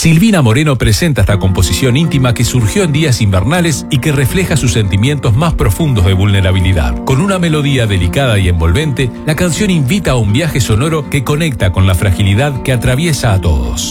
Silvina Moreno presenta esta composición íntima que surgió en días invernales y que refleja sus sentimientos más profundos de vulnerabilidad. Con una melodía delicada y envolvente, la canción invita a un viaje sonoro que conecta con la fragilidad que atraviesa a todos.